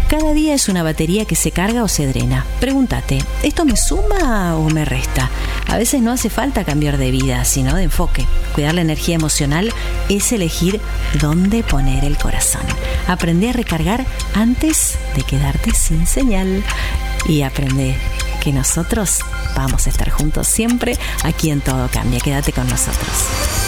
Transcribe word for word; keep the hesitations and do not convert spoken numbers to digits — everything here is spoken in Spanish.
Cada día es una batería que se carga o se drena. Pregúntate, ¿esto me suma o me resta? A veces no hace falta cambiar de vida, sino de enfoque. Cuidar la energía emocional es elegir dónde poner el corazón. Aprende a recargar antes de quedarte sin señal. Y aprende que nosotros vamos a estar juntos siempre aquí en Todo Cambia. Quédate con nosotros.